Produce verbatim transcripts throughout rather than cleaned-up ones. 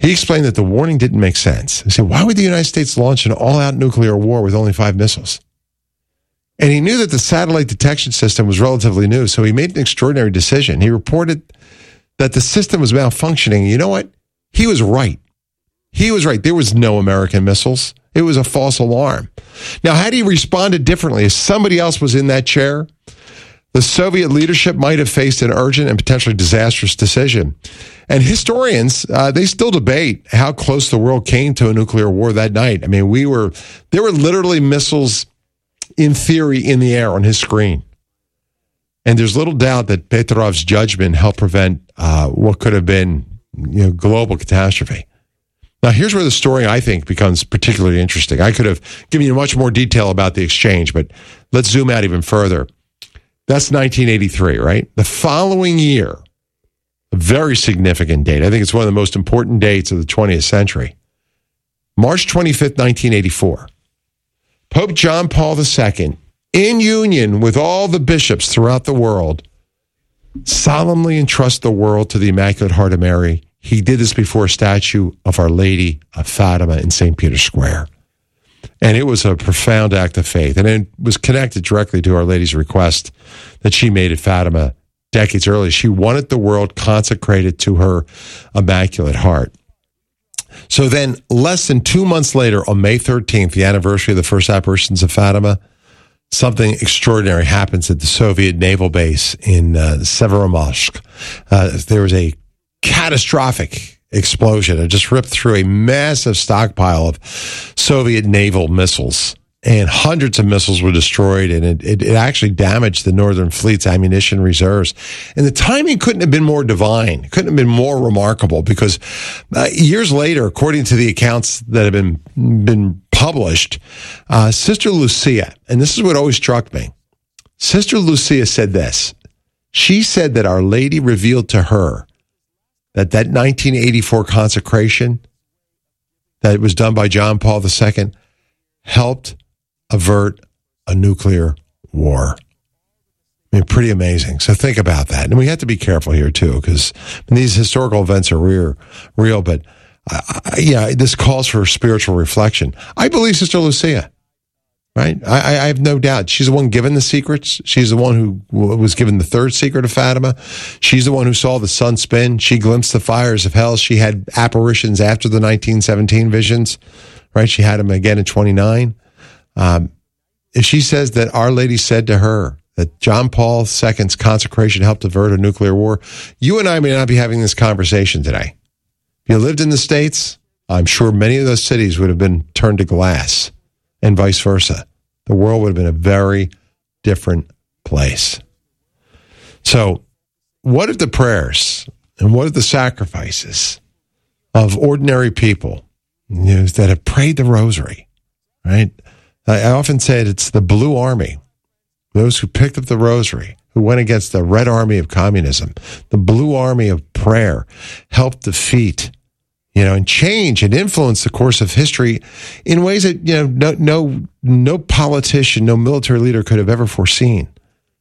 He explained that the warning didn't make sense. He said, why would the United States launch an all-out nuclear war with only five missiles? And he knew that the satellite detection system was relatively new, so he made an extraordinary decision. He reported that the system was malfunctioning. You know what? He was right. He was right. There was no American missiles. It was a false alarm. Now, had he responded differently, if somebody else was in that chair, the Soviet leadership might have faced an urgent and potentially disastrous decision. And historians, uh, they still debate how close the world came to a nuclear war that night. I mean, we were, there were literally missiles in theory in the air on his screen. And there's little doubt that Petrov's judgment helped prevent uh, what could have been, you know, global catastrophe. Now, here's where the story, I think, becomes particularly interesting. I could have given you much more detail about the exchange, but let's zoom out even further. That's nineteen eighty-three, right? The following year, a very significant date. I think it's one of the most important dates of the twentieth century. March twenty-fifth, nineteen eighty-four. Pope John Paul the Second, in union with all the bishops throughout the world, solemnly entrust the world to the Immaculate Heart of Mary. He did this before a statue of Our Lady of Fatima in Saint Peter's Square. And it was a profound act of faith. And it was connected directly to Our Lady's request that she made at Fatima decades earlier. She wanted the world consecrated to her Immaculate Heart. So then, less than two months later, on May thirteenth, the anniversary of the first apparitions of Fatima, something extraordinary happens at the Soviet naval base in uh, Severomorsk. Uh, there was a catastrophic explosion. It just ripped through a massive stockpile of Soviet naval missiles, and hundreds of missiles were destroyed, and it, it, it actually damaged the Northern Fleet's ammunition reserves. And the timing couldn't have been more divine, couldn't have been more remarkable, because uh, years later, according to the accounts that have been, been published, uh, Sister Lucia, and this is what always struck me, Sister Lucia said this. She said that Our Lady revealed to her that that nineteen eighty-four consecration that was done by John Paul the Second helped avert a nuclear war. I mean, pretty amazing. So think about that. And we have to be careful here, too, because these historical events are real, real but, uh, yeah, this calls for spiritual reflection. I believe Sister Lucia, right? I, I have no doubt. She's the one given the secrets. She's the one who was given the third secret of Fatima. She's the one who saw the sun spin. She glimpsed the fires of hell. She had apparitions after the nineteen seventeen visions, right? She had them again in twenty-nine. Um, if she says that Our Lady said to her that John Paul the Second's consecration helped avert a nuclear war, you and I may not be having this conversation today. If you lived in the States, I'm sure many of those cities would have been turned to glass, and vice versa. The world would have been a very different place. So what if the prayers and what if the sacrifices of ordinary people, you know, that have prayed the rosary, right? I often say it's the Blue Army, those who picked up the rosary, who went against the Red Army of communism. The Blue Army of prayer helped defeat, you know, and change and influence the course of history in ways that, you know, no, no, no politician, no military leader could have ever foreseen.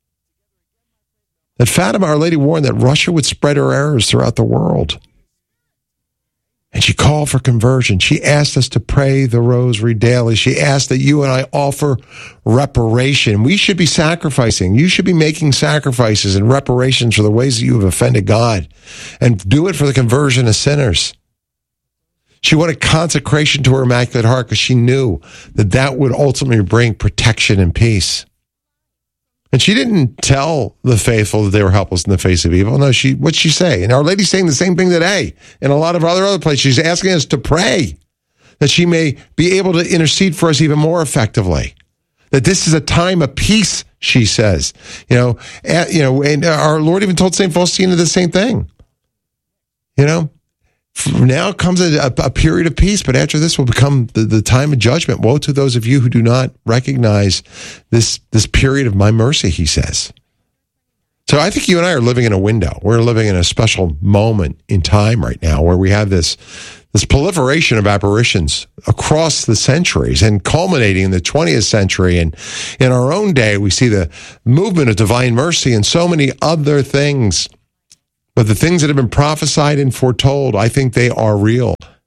At Fatima, Our Lady warned that Russia would spread her errors throughout the world. And she called for conversion. She asked us to pray the rosary daily. She asked that you and I offer reparation. We should be sacrificing. You should be making sacrifices and reparations for the ways that you have offended God, and do it for the conversion of sinners. She wanted consecration to her Immaculate Heart because she knew that that would ultimately bring protection and peace. And she didn't tell the faithful that they were helpless in the face of evil. No, she, what'd she say? And Our Lady's saying the same thing today in a lot of other other places. She's asking us to pray that she may be able to intercede for us even more effectively. That this is a time of peace, she says. You know, and, you know, and our Lord even told Saint Faustina the same thing. You know, now comes a, a period of peace, but after this will become the, the time of judgment. Woe to those of you who do not recognize this, this period of my mercy, he says. So I think you and I are living in a window. We're living in a special moment in time right now where we have this, this proliferation of apparitions across the centuries and culminating in the twentieth century. And in our own day, we see the movement of divine mercy and so many other things. But the things that have been prophesied and foretold, I think they are real.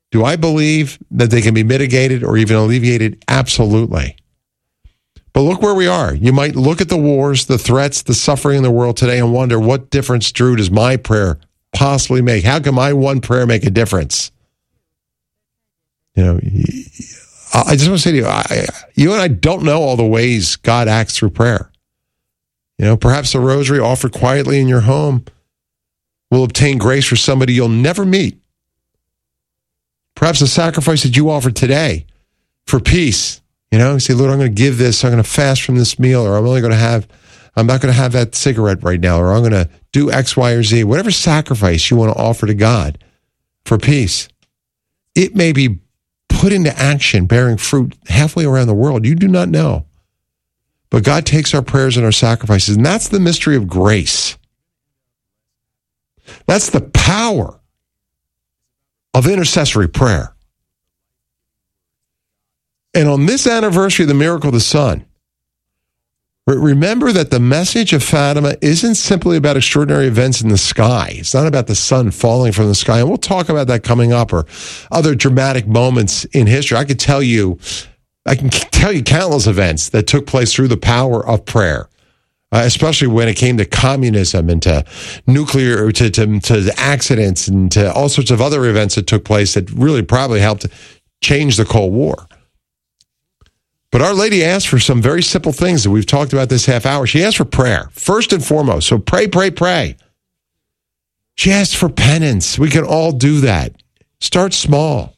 Do I believe that they can be mitigated or even alleviated? Absolutely. But look where we are. You might look at the wars, the threats, the suffering in the world today and wonder, what difference, Drew, does my prayer possibly make? How can my one prayer make a difference? You know, I just want to say to you, I, you and I don't know all the ways God acts through prayer. You know, perhaps the rosary offered quietly in your home will obtain grace for somebody you'll never meet. Perhaps the sacrifice that you offer today for peace. You know, you say, Lord, I'm going to give this, I'm going to fast from this meal, or I'm only going to have, I'm not going to have that cigarette right now, or I'm going to do X, Y, or Z. Whatever sacrifice you want to offer to God for peace, it may be put into action, bearing fruit halfway around the world. You do not know. But God takes our prayers and our sacrifices, and that's the mystery of grace. That's the power of intercessory prayer. And on this anniversary of the miracle of the sun, remember that the message of Fatima isn't simply about extraordinary events in the sky. It's not about the sun falling from the sky. And we'll talk about that coming up, or other dramatic moments in history. I could tell you, I can tell you countless events that took place through the power of prayer, uh, especially when it came to communism and to nuclear, to, to, to accidents and to all sorts of other events that took place that really probably helped change the Cold War. But Our Lady asked for some very simple things that we've talked about this half hour. She asked for prayer, first and foremost. So pray, pray, pray. She asked for penance. We can all do that. Start small.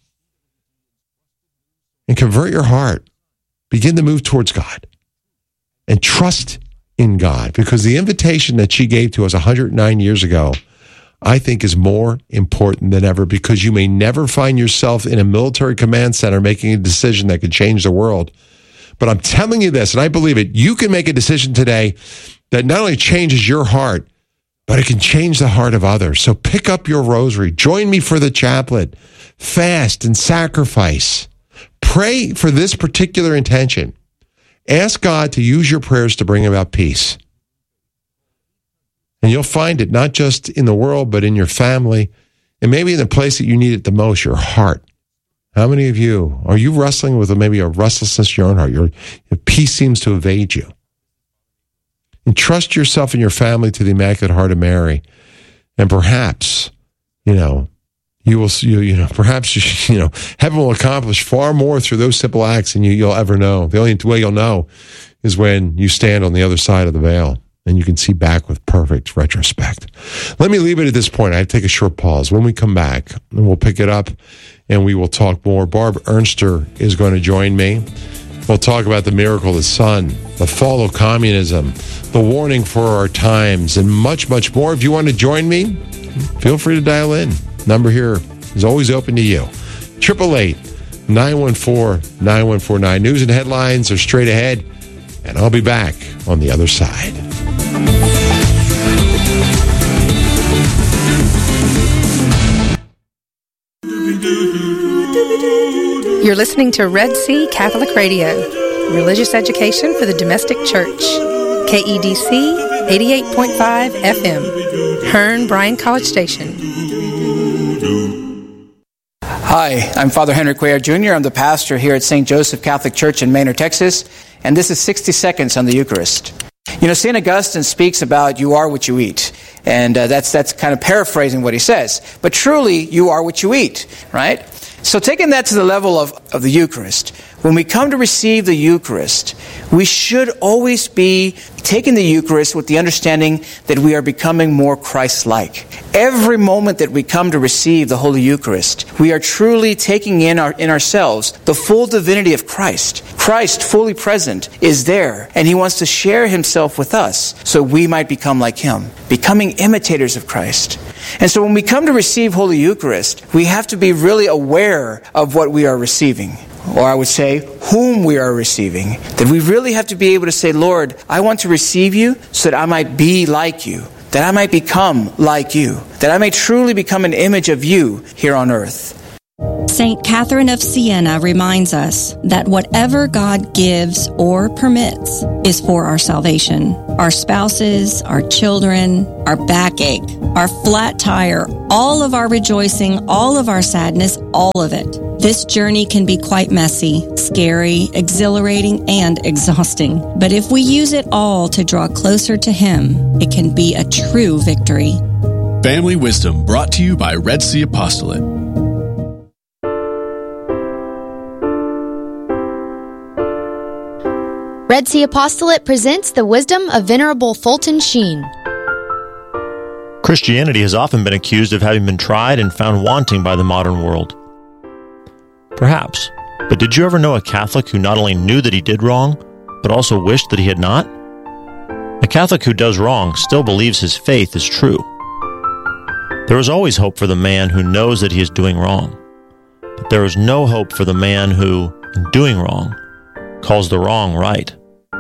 And convert your heart. Begin to move towards God. And trust in God. Because the invitation that she gave to us one hundred nine years ago, I think, is more important than ever, because you may never find yourself in a military command center making a decision that could change the world. But I'm telling you this, and I believe it, you can make a decision today that not only changes your heart, but it can change the heart of others. So pick up your rosary. Join me for the chaplet. Fast and sacrifice. Pray for this particular intention. Ask God to use your prayers to bring about peace. And you'll find it not just in the world, but in your family, and maybe in the place that you need it the most, your heart. How many of you, are you wrestling with maybe a restlessness in your own heart? Your, your peace seems to evade you. Entrust yourself and your family to the Immaculate Heart of Mary. And perhaps, you know, you will, you, you know, perhaps, you know, heaven will accomplish far more through those simple acts than you, you'll ever know. The only way you'll know is when you stand on the other side of the veil and you can see back with perfect retrospect. Let me leave it at this point. I have to take a short pause. When we come back, and we'll pick it up and we will talk more. Barb Ernster is going to join me. We'll talk about the miracle of the sun, the fall of communism, the warning for our times, and much, much more. If you want to join me, feel free to dial in. Number here is always open to you. eight eight eight, nine one four, nine one four nine. News and headlines are straight ahead, and I'll be back on the other side. You're listening to Red Sea Catholic Radio, religious education for the domestic church. K E D C eighty-eight point five F M, Hearn Bryan College Station. Hi, I'm Father Henry Cuellar Junior I'm the pastor here at Saint Joseph Catholic Church in Manor, Texas, and this is sixty seconds on the Eucharist. You know, Saint Augustine speaks about you are what you eat, and uh, that's that's kind of paraphrasing what he says. But truly, you are what you eat, right? So taking that to the level of, of the Eucharist, when we come to receive the Eucharist, we should always be taking the Eucharist with the understanding that we are becoming more Christ-like. Every moment that we come to receive the Holy Eucharist, we are truly taking in our in ourselves the full divinity of Christ. Christ, fully present, is there, and He wants to share Himself with us so we might become like Him, becoming imitators of Christ. And so when we come to receive Holy Eucharist, we have to be really aware of what we are receiving. Or I would say, whom we are receiving. That we really have to be able to say, Lord, I want to receive you so that I might be like you. That I might become like you. That I may truly become an image of you here on earth. Saint Catherine of Siena reminds us that whatever God gives or permits is for our salvation. Our spouses, our children, our backache, our flat tire, all of our rejoicing, all of our sadness, all of it. This journey can be quite messy, scary, exhilarating, and exhausting. But if we use it all to draw closer to Him, it can be a true victory. Family Wisdom brought to you by Red Sea Apostolate. Red Sea Apostolate presents the wisdom of Venerable Fulton Sheen. Christianity has often been accused of having been tried and found wanting by the modern world. Perhaps, but did you ever know a Catholic who not only knew that he did wrong, but also wished that he had not? A Catholic who does wrong still believes his faith is true. There is always hope for the man who knows that he is doing wrong, but there is no hope for the man who, in doing wrong, calls the wrong right.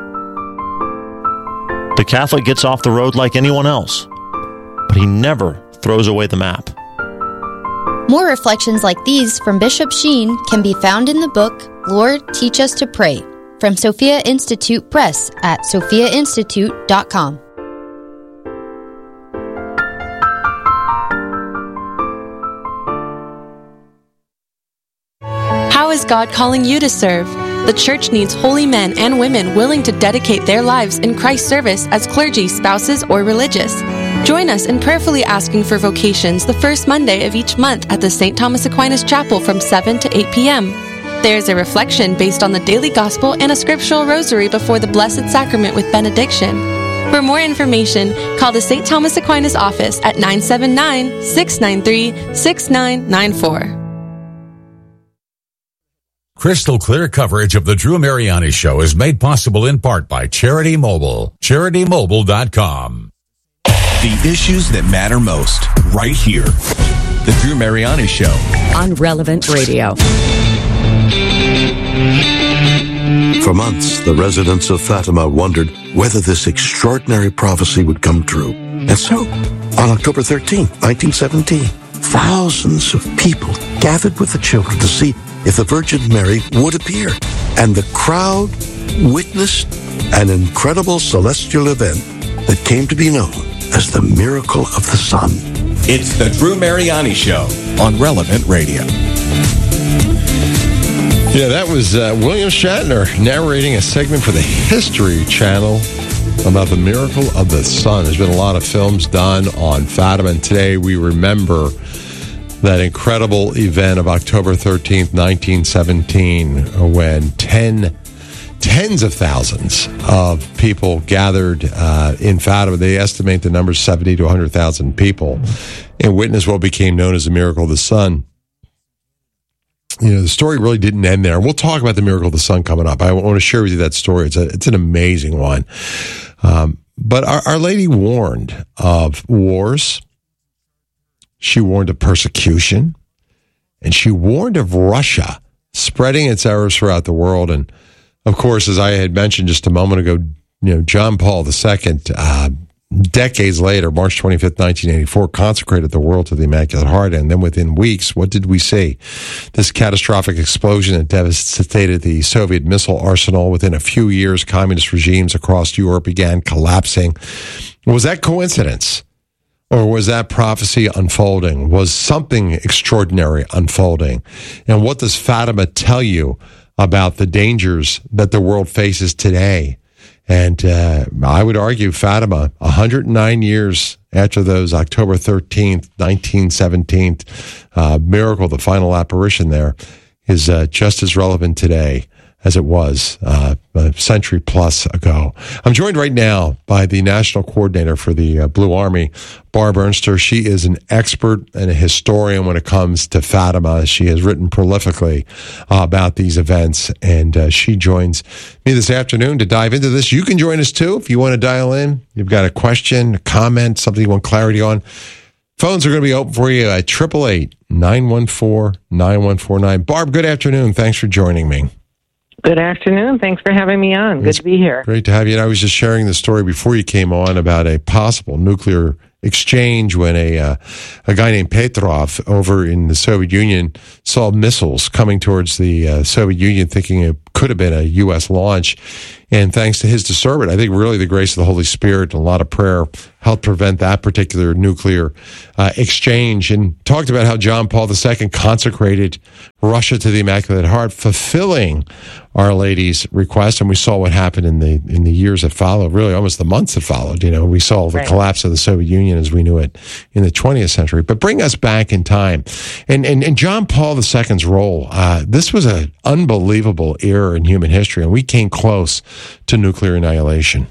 The Catholic gets off the road like anyone else, but he never throws away the map. More reflections like these from Bishop Sheen can be found in the book, Lord, Teach Us to Pray, from Sophia Institute Press at sophia institute dot com. How is God calling you to serve? The church needs holy men and women willing to dedicate their lives in Christ's service as clergy, spouses, or religious. Join us in prayerfully asking for vocations the first Monday of each month at the Saint Thomas Aquinas Chapel from seven to eight p.m. There is a reflection based on the daily gospel and a scriptural rosary before the Blessed Sacrament with benediction. For more information, call the Saint Thomas Aquinas office at nine seven nine, six nine three, six nine nine four. Crystal clear coverage of the Drew Mariani Show is made possible in part by Charity Mobile. charity mobile dot com. The issues that matter most, right here. The Drew Mariani Show. On Relevant Radio. For months, the residents of Fatima wondered whether this extraordinary prophecy would come true. And so, on October thirteenth, nineteen seventeen, thousands of people gathered with the children to see if the Virgin Mary would appear. And the crowd witnessed an incredible celestial event that came to be known as the miracle of the sun. It's the Drew Mariani Show on Relevant Radio. Yeah, that was uh, William Shatner narrating a segment for the History Channel about the miracle of the sun. There's been a lot of films done on Fatima, and today we remember that incredible event of October thirteenth, nineteen seventeen, when ten, tens of thousands of people gathered uh, in Fatima. They estimate the number seventy to one hundred thousand people and witnessed what became known as the miracle of the sun. You know, the story really didn't end there. And we'll talk about the miracle of the sun coming up. I want to share with you that story. It's a, it's an amazing one. Um, but our, Our Lady warned of wars. She warned of persecution, and she warned of Russia spreading its errors throughout the world. And, of course, as I had mentioned just a moment ago, you know, John Paul the Second, uh, decades later, March twenty-fifth, nineteen eighty-four, consecrated the world to the Immaculate Heart. And then within weeks, what did we see? This catastrophic explosion that devastated the Soviet missile arsenal. Within a few years, communist regimes across Europe began collapsing. Was that coincidence? Or was that prophecy unfolding? Was something extraordinary unfolding? And what does Fatima tell you about the dangers that the world faces today? And uh, I would argue Fatima, one hundred nine years after those October thirteenth, nineteen seventeen uh, miracle, the final apparition there, is uh, just as relevant today as it was uh, a century plus ago. I'm joined right now by the National Coordinator for the uh, Blue Army, Barb Ernster. She is an expert and a historian when it comes to Fatima. She has written prolifically uh, about these events, and uh, she joins me this afternoon to dive into this. You can join us too if you want to dial in. You've got a question, a comment, something you want clarity on. Phones are going to be open for you at eight eight eight, nine one four, nine one four nine. Barb, good afternoon. Thanks for joining me. Good afternoon. Thanks for having me on. Good it's to be here. Great to have you. And I was just sharing the story before you came on about a possible nuclear exchange when a uh, a guy named Petrov over in the Soviet Union saw missiles coming towards the uh, Soviet Union, thinking it could have been a U S launch. And thanks to his discernment, I think really the grace of the Holy Spirit and a lot of prayer helped prevent that particular nuclear uh, exchange. And talked about how John Paul the Second consecrated Russia to the Immaculate Heart, fulfilling Our Lady's request. And we saw what happened in the in the years that followed, really almost the months that followed. You know, we saw the right. collapse of the Soviet Union as we knew it in the twentieth century. But bring us back in time. And and, and John Paul the Second's role, uh, this was an unbelievable era in human history, and we came close to nuclear annihilation.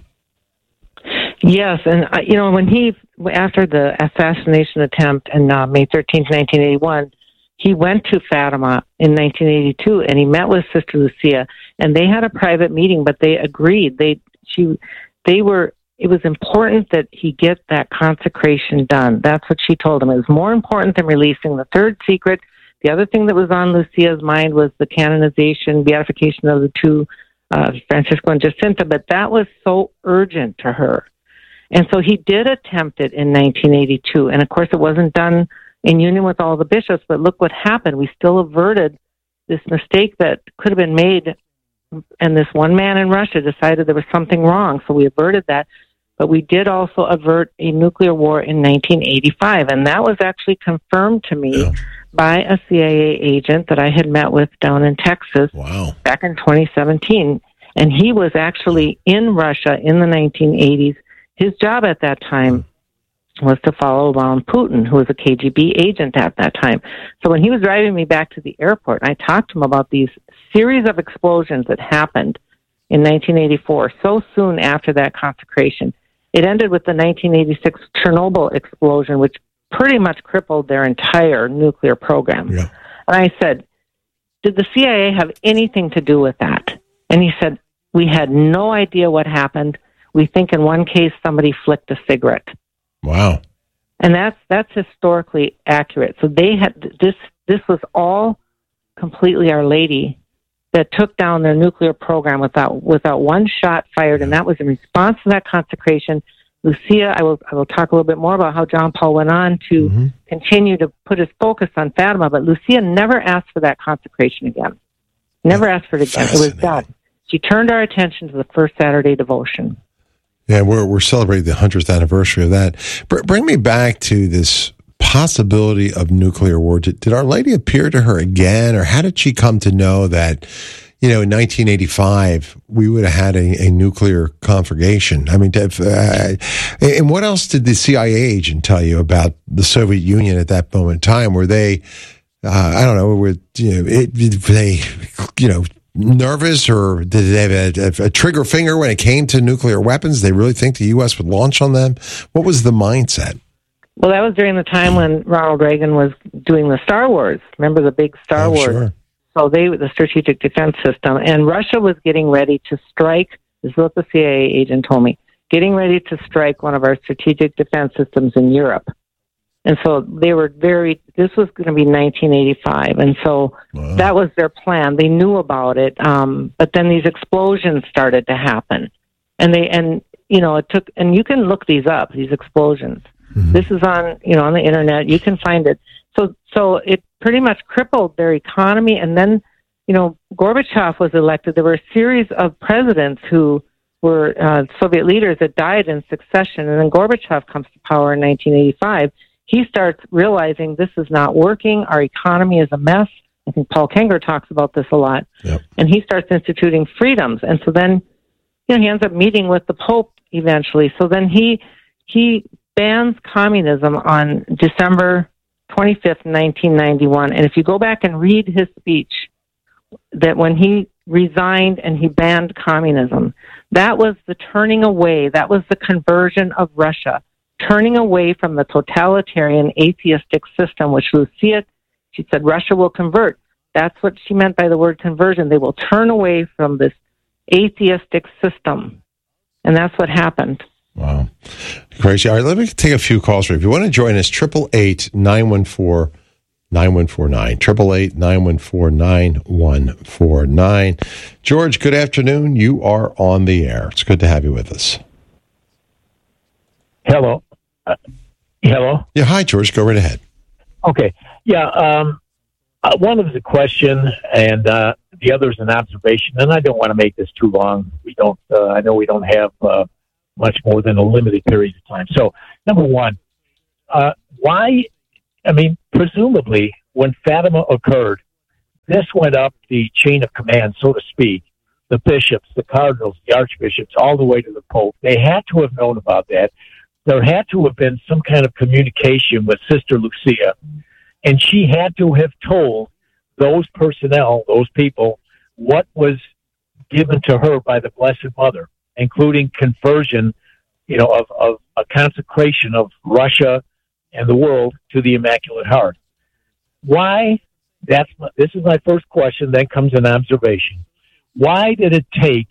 Yes, and uh, you know, when he, after the assassination attempt on uh, May thirteenth, nineteen eighty-one, he went to Fatima in nineteen eighty-two, and he met with Sister Lucia, and they had a private meeting, but they agreed. They, she, they were, it was important that he get that consecration done. That's what she told him. It was more important than releasing the third secret. The other thing that was on Lucia's mind was the canonization, beatification of the two, uh, Francisco and Jacinta, but that was so urgent to her. And so he did attempt it in nineteen eighty-two. And of course, it wasn't done in union with all the bishops, but look what happened. We still averted this mistake that could have been made. And this one man in Russia decided there was something wrong. So we averted that. But we did also avert a nuclear war in nineteen eighty-five. And that was actually confirmed to me yeah. by a C I A agent that I had met with down in Texas wow. back in twenty seventeen. And he was actually in Russia in the nineteen eighties. His job at that time was to follow around Putin, who was a K G B agent at that time. So when he was driving me back to the airport, I talked to him about these series of explosions that happened in nineteen eighty-four, so soon after that consecration. It ended with the nineteen eighty-six Chernobyl explosion, which pretty much crippled their entire nuclear program. Yeah. And I said, did the C I A have anything to do with that? And he said, we had no idea what happened. We think in one case somebody flicked a cigarette. Wow. And that's that's historically accurate. So they had this this was all completely Our Lady that took down their nuclear program without without one shot fired, yeah. and that was in response to that consecration. Lucia, I will I will talk a little bit more about how John Paul went on to mm-hmm. continue to put his focus on Fatima, but Lucia never asked for that consecration again. Never yeah. asked for it again. It was done. She turned our attention to the first Saturday devotion. Yeah, we're we're celebrating the hundredth anniversary of that. Br- bring me back to this possibility of nuclear war. Did, did Our Lady appear to her again, or how did she come to know that, you know, in nineteen eighty-five we would have had a, a nuclear conflagration? I mean, if, uh, and what else did the C I A agent tell you about the Soviet Union at that moment in time? Were they, uh, I don't know, were you know, it, were they, you know, nervous, or did they have a, a trigger finger when it came to nuclear weapons? Did they really think the U S would launch on them? What was the mindset? Well, that was during the time when Ronald Reagan was doing the Star Wars. Remember the big Star oh, Wars? Sure. So they, the Strategic Defense System, and Russia was getting ready to strike. This is what the C I A agent told me. Getting ready to strike one of our strategic defense systems in Europe. And so they were very, this was going to be nineteen eighty-five. And so wow. that was their plan. They knew about it. Um, but then these explosions started to happen. And they, and, you know, it took, and you can look these up, these explosions. Mm-hmm. This is on, you know, on the internet. You can find it. So, so it pretty much crippled their economy. And then, you know, Gorbachev was elected. There were a series of presidents who were uh, Soviet leaders that died in succession. And then Gorbachev comes to power in nineteen eighty-five. He starts realizing this is not working. Our economy is a mess. I think Paul Kenger talks about this a lot. Yep. And he starts instituting freedoms. And so then, you know, he ends up meeting with the Pope eventually. So then he he bans communism on December twenty-fifth, nineteen ninety-one. And if you go back and read his speech, that when he resigned and he banned communism, that was the turning away. That was the conversion of Russia. Turning away from the totalitarian atheistic system, which Lucia, she said, Russia will convert. That's what she meant by the word conversion. They will turn away from this atheistic system. And that's what happened. Wow. Crazy. All right, let me take a few calls for you. If you want to join us, eight eight eight, nine one four, nine one four nine. eight eight eight, nine one four, nine one four nine. George, good afternoon. You are on the air. It's good to have you with us. Hello. Uh, Hello? Yeah, hi, George. Go right ahead. Okay. Yeah, um, uh, one of the question, and uh, the other is an observation, and I don't want to make this too long. We don't. Uh, I know we don't have uh, much more than a limited period of time. So, number one, uh, why, I mean, presumably, when Fatima occurred, this went up the chain of command, so to speak, the bishops, the cardinals, the archbishops, all the way to the Pope. They had to have known about that. There had to have been some kind of communication with Sister Lucia, and she had to have told those personnel, those people, what was given to her by the Blessed Mother, including conversion, you know, of, of a consecration of Russia and the world to the Immaculate Heart. Why? That's my, this is my first question. Then comes an observation. Why did it take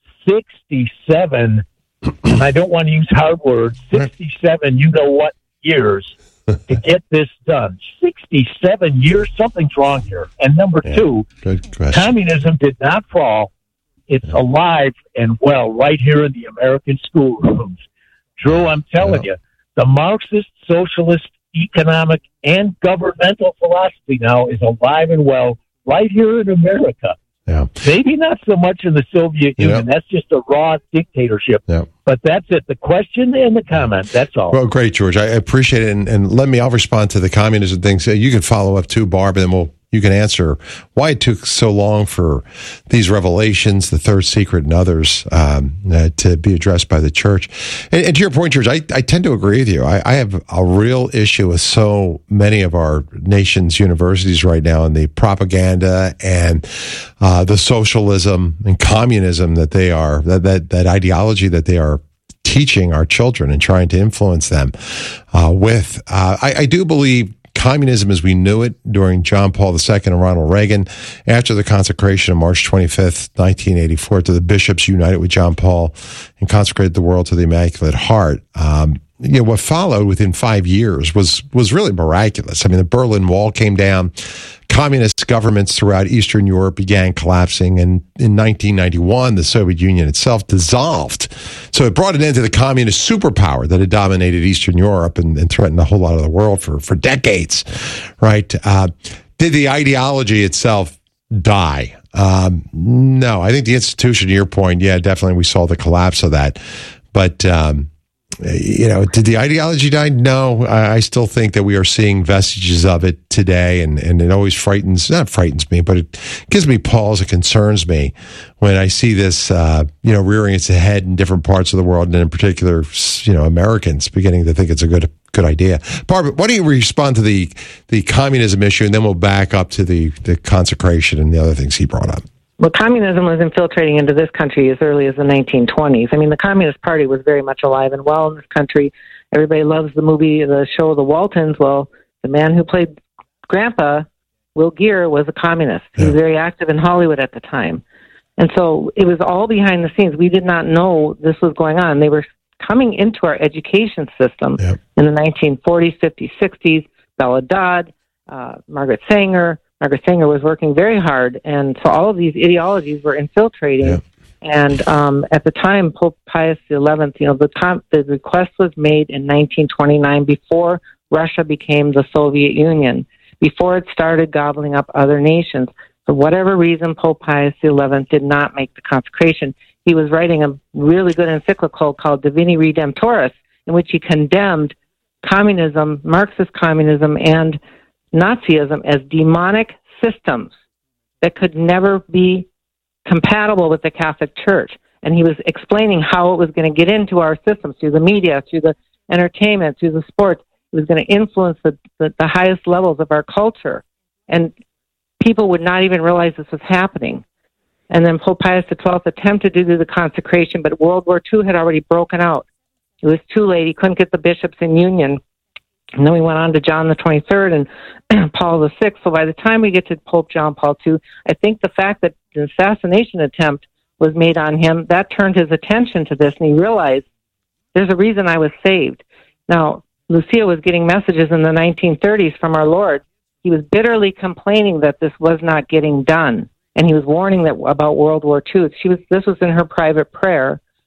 sixty-seven? And I don't want to use hard words, sixty-seven, you know what, years to get this done. sixty-seven years, something's wrong here. And number yeah, two, communism did not fall. It's yeah. alive and well right here in the American schoolrooms. Drew, I'm telling yeah. you, the Marxist, socialist, economic, and governmental philosophy now is alive and well right here in America. Yeah. Maybe not so much in the Soviet Union. Yep. That's just a raw dictatorship. Yep. But that's it. The question and the comment. That's all. Well, great, George. I appreciate it. And, and let me, I'll respond to the communism thing. So you can follow up too, Barb, and then we'll, you can answer why it took so long for these revelations, the third secret and others, um, uh, to be addressed by the church. And, and to your point, George, I, I tend to agree with you. I, I have a real issue with so many of our nation's universities right now and the propaganda and uh, the socialism and communism that they are, that, that, that ideology that they are teaching our children and trying to influence them uh, with. Uh, I, I do believe communism as we knew it during John Paul the Second and Ronald Reagan, after the consecration of March twenty-fifth, nineteen eighty-four, to the bishops united with John Paul and consecrated the world to the Immaculate Heart. Um, you know, what followed within five years was was really miraculous. I mean, the Berlin Wall came down. Communist governments throughout Eastern Europe began collapsing, and in nineteen ninety-one, the Soviet Union itself dissolved. So it brought an end to the communist superpower that had dominated Eastern Europe and, and threatened a whole lot of the world for, for decades, right? Uh, did the ideology itself die? Um, no, I think the institution, to your point, yeah, definitely we saw the collapse of that. But, um, you know, did the ideology die? No, I, I still think that we are seeing vestiges of it today, and, and it always frightens, not frightens me, but it gives me pause, it concerns me when I see this, uh, you know, rearing its head in different parts of the world, and in particular, you know, Americans beginning to think it's a good good idea. Barbara, why don't you respond to the, the communism issue, and then we'll back up to the, the consecration and the other things he brought up. Well, communism was infiltrating into this country as early as the nineteen twenties. I mean, the Communist Party was very much alive and well in this country. Everybody loves the movie, the show, The Waltons. Well, the man who played Grandpa, Will Geer, was a communist. He was very active in Hollywood at the time. And so it was all behind the scenes. We did not know this was going on. They were coming into our education system yep. in the nineteen forties, fifties, sixties. Bella Dodd, uh, Margaret Sanger. Margaret Sanger was working very hard, and so all of these ideologies were infiltrating. Yeah. And um, at the time, Pope Pius the eleventh, you know, the, com- the request was made in nineteen twenty-nine, before Russia became the Soviet Union, before it started gobbling up other nations. For whatever reason, Pope Pius the eleventh did not make the consecration. He was writing a really good encyclical called Divini Redemptoris, in which he condemned communism, Marxist communism, and Nazism as demonic systems that could never be compatible with the Catholic Church. And he was explaining how it was going to get into our systems through the media, through the entertainment, through the sports. It was going to influence the, the, the highest levels of our culture. And people would not even realize this was happening. And then Pope Pius the twelfth attempted to do the consecration, but World War Two had already broken out. It was too late. He couldn't get the bishops in union. And then we went on to John the twenty-third and Paul the sixth. So by the time we get to Pope John Paul the second, I think the fact that the assassination attempt was made on him, that turned his attention to this, and he realized there's a reason I was saved. Now, Lucia was getting messages in the nineteen thirties from our Lord. He was bitterly complaining that this was not getting done, and he was warning that about World War Two. She was, this was in her private prayer.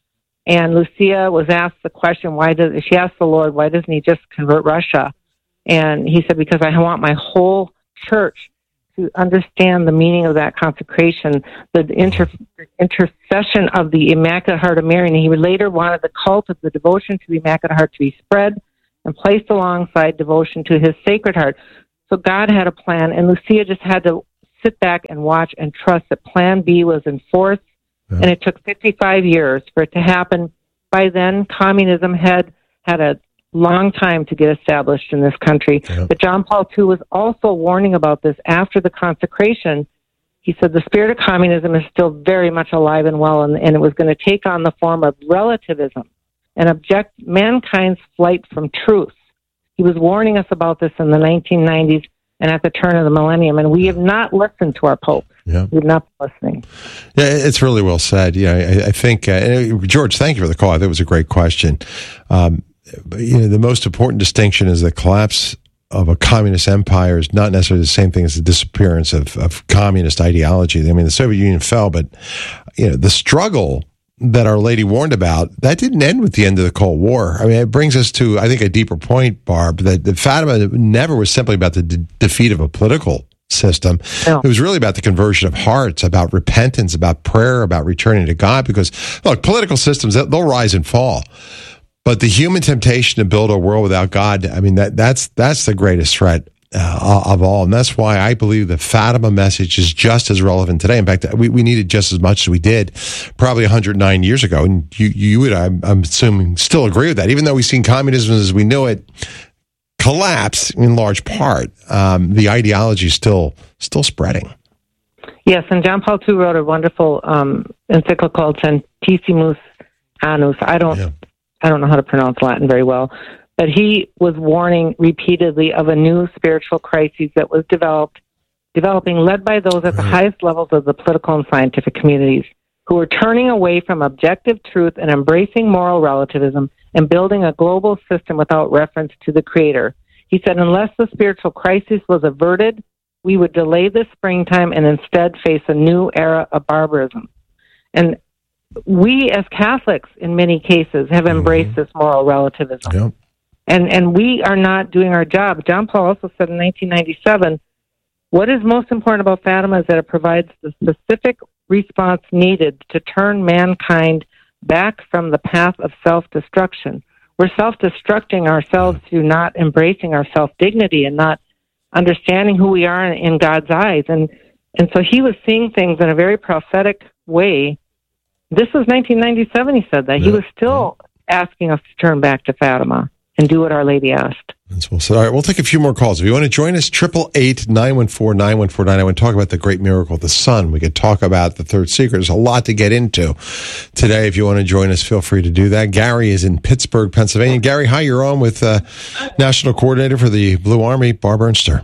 And Lucia was asked the question, why does, she asked the Lord, why doesn't he just convert Russia? And he said, because I want my whole church to understand the meaning of that consecration, the inter, intercession of the Immaculate Heart of Mary. And he later wanted the cult of the devotion to the Immaculate Heart to be spread and placed alongside devotion to his Sacred Heart. So God had a plan, and Lucia just had to sit back and watch and trust that Plan B was enforced. Yeah. And it took fifty-five years for it to happen. By then, communism had had a long time to get established in this country. Yeah. But John Paul the Second was also warning about this after the consecration. He said the spirit of communism is still very much alive and well, and, and it was going to take on the form of relativism and object mankind's flight from truth. He was warning us about this in the nineteen nineties and at the turn of the millennium, and we have not listened to our Pope. Yeah. We've not been listening. Yeah, it's really well said. Yeah, I, I think, uh, George, thank you for the call. I think it was a great question. Um, you know, the most important distinction is the collapse of a communist empire is not necessarily the same thing as the disappearance of, of communist ideology. I mean, the Soviet Union fell, but you know, the struggle that Our Lady warned about, that didn't end with the end of the Cold War. I mean, it brings us to, I think, a deeper point, Barb, that, that Fatima never was simply about the de- defeat of a political system. No. It was really about the conversion of hearts, about repentance, about prayer, about returning to God, because, look, political systems, they'll rise and fall. But the human temptation to build a world without God, I mean, that that's that's the greatest threat uh, of all. And that's why I believe the Fatima message is just as relevant today. In fact, we, we need it just as much as we did probably one hundred nine years ago. And you, you would, I'm, I'm assuming, still agree with that. Even though we've seen communism as we know it collapse in large part, um, the ideology is still, still spreading. Yes, and John Paul the Second wrote a wonderful um, encyclical called Centesimus Annus. I don't, yeah. I don't know how to pronounce Latin very well, but he was warning repeatedly of a new spiritual crisis that was developed, developing, led by those at the highest levels of the political and scientific communities, who were turning away from objective truth and embracing moral relativism and building a global system without reference to the Creator. He said, unless the spiritual crisis was averted, we would delay the springtime and instead face a new era of barbarism. And we as Catholics, in many cases, have embraced mm-hmm. this moral relativism. Yep. And and we are not doing our job. John Paul also said in nineteen ninety-seven, what is most important about Fatima is that it provides the specific response needed to turn mankind back from the path of self-destruction. We're self-destructing ourselves through not embracing our self-dignity and not understanding who we are in, in God's eyes. And and so he was seeing things in a very prophetic way. This was nineteen ninety-seven, he said that. Yeah. He was still asking us to turn back to Fatima and do what Our Lady asked. That's well said. All right, we'll take a few more calls. If you want to join us, triple eight, nine one four, nine one four nine. I want to talk about the great miracle of the sun. We could talk about the third secret. There's a lot to get into today. If you want to join us, feel free to do that. Gary is in Pittsburgh, Pennsylvania. Gary, hi, you're on with uh, National Coordinator for the Blue Army, Barb Ernster.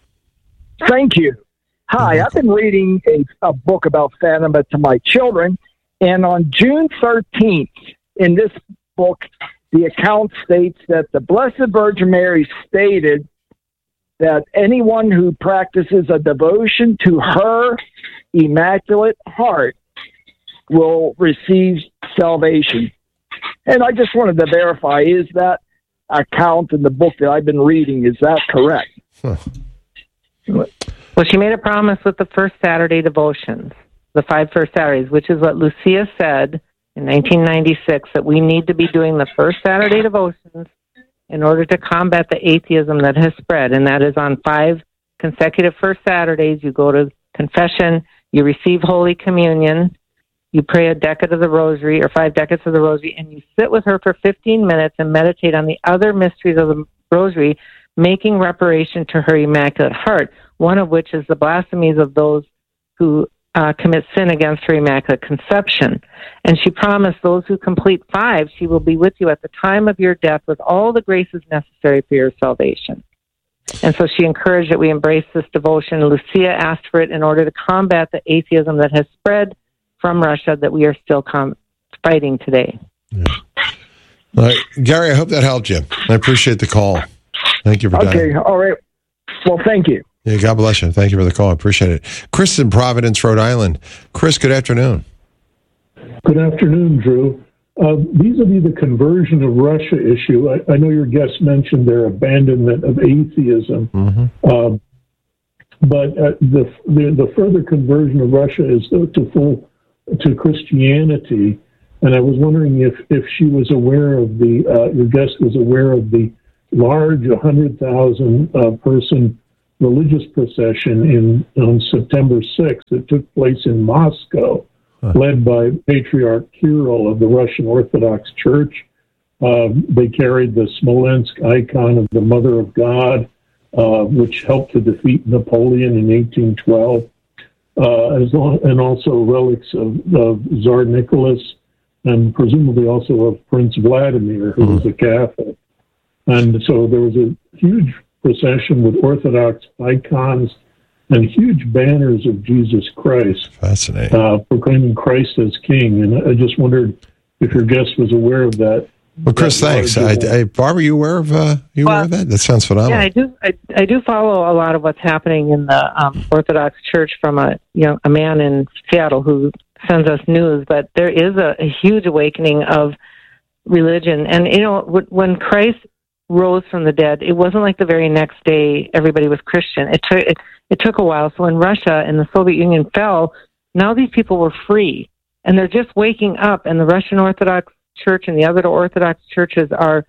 Thank you. Hi, I've been reading a, a book about Fatima to my children, and on June thirteenth, in this book, the account states that the Blessed Virgin Mary stated that anyone who practices a devotion to her Immaculate Heart will receive salvation. And I just wanted to verify, is that account in the book that I've been reading, is that correct? Huh. Well, she made a promise with the first Saturday devotions, the five first Saturdays, which is what Lucia said in nineteen ninety-six, that we need to be doing the first Saturday devotions in order to combat the atheism that has spread. And that is on five consecutive first Saturdays. You go to confession, you receive Holy Communion, you pray a decade of the Rosary or five decades of the Rosary, and you sit with her for fifteen minutes and meditate on the other mysteries of the Rosary, making reparation to her Immaculate Heart, one of which is the blasphemies of those who Uh, commit sin against her Immaculate Conception. And she promised those who complete five, she will be with you at the time of your death with all the graces necessary for your salvation. And so she encouraged that we embrace this devotion. Lucia asked for it in order to combat the atheism that has spread from Russia that we are still com- fighting today. Yeah. All right. Gary, I hope that helped you. I appreciate the call. Thank you for that. Okay, all right. Well, thank you. Yeah, God bless you. Thank you for the call. I appreciate it. Chris in Providence, Rhode Island. Chris, good afternoon. Good afternoon, Drew. uh, vis-a-vis the conversion of Russia issue, I, I know your guest mentioned their abandonment of atheism, Mm-hmm. uh, but uh, the, the the further conversion of Russia is to, to full to Christianity. And I was wondering if, if she was aware of the, uh, your guest was aware of the large one hundred thousand uh, person religious procession in on September sixth that took place in Moscow, huh. led by Patriarch Kirill of the Russian Orthodox Church. Uh, they carried the Smolensk icon of the Mother of God, uh, which helped to defeat Napoleon in eighteen twelve, uh, as long, and also relics of, of Tsar Nicholas, and presumably also of Prince Vladimir, who mm-hmm. was a Catholic. And so there was a huge procession with Orthodox icons and huge banners of Jesus Christ. Fascinating. Uh, proclaiming Christ as King. And I just wondered if your guest was aware of that. Well, Chris, thanks. I, I, Barbara, you aware of uh, you well, aware of that? That sounds phenomenal. Yeah, I do. I, I do follow a lot of what's happening in the um, Orthodox Church from a you know a man in Seattle who sends us news. But there is a, a huge awakening of religion, and you know when Christ rose from the dead, it wasn't like the very next day everybody was Christian. It took it, it took a while. So when Russia and the Soviet Union fell, now these people were free, and they're just waking up. And the Russian Orthodox Church and the other Orthodox churches are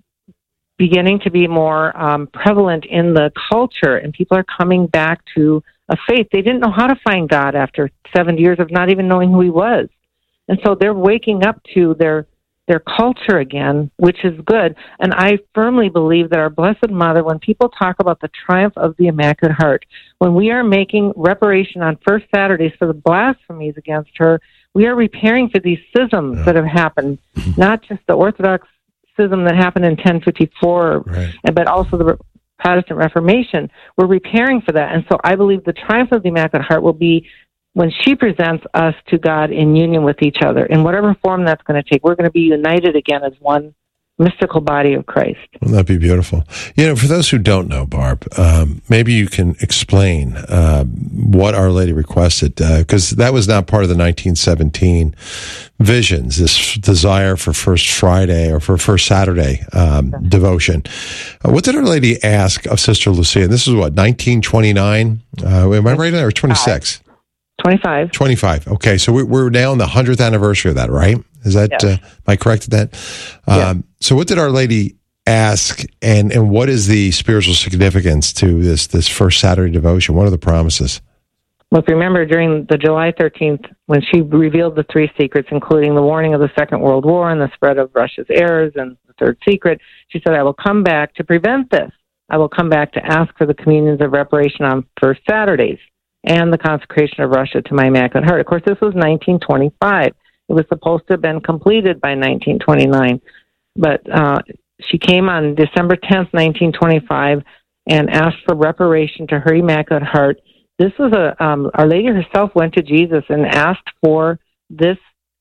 beginning to be more um, prevalent in the culture, and people are coming back to a faith. They didn't know how to find God after seventy years of not even knowing who He was, and so they're waking up to their their culture again, which is good. And I firmly believe that our Blessed Mother, when people talk about the triumph of the Immaculate Heart, when we are making reparation on First Saturdays for the blasphemies against her, we are repairing for these schisms that have happened, not just the Orthodox schism that happened in ten fifty-four, right. but also the Protestant Reformation. We're repairing for that. And so I believe the triumph of the Immaculate Heart will be when she presents us to God in union with each other, in whatever form that's going to take. We're going to be united again as one mystical body of Christ. Well, that'd be beautiful. You know, for those who don't know, Barb, um, maybe you can explain uh, what Our Lady requested, because uh, that was not part of the nineteen seventeen visions, this desire for First Friday or for First Saturday um, okay. devotion. Uh, what did Our Lady ask of Sister Lucia? And this is what, nineteen twenty-nine? Uh, am I right there? Or twenty-six? twenty-five. twenty-five. Okay, so we're now on the one hundredth anniversary of that, right? Is that, yes. uh, am I correct in that? Um, yeah. So what did Our Lady ask, and, and what is the spiritual significance to this, this First Saturday devotion? What are the promises? Well, if you remember, during the July thirteenth, when she revealed the three secrets, including the warning of the Second World War and the spread of Russia's errors, and the third secret, she said, I will come back to prevent this. I will come back to ask for the communions of reparation on First Saturdays and the consecration of Russia to my Immaculate Heart. Of course, this was nineteen twenty-five. It was supposed to have been completed by nineteen twenty-nine. But uh, she came on December tenth, nineteen twenty-five, and asked for reparation to her Immaculate Heart. This was a, um, Our Lady herself went to Jesus and asked for this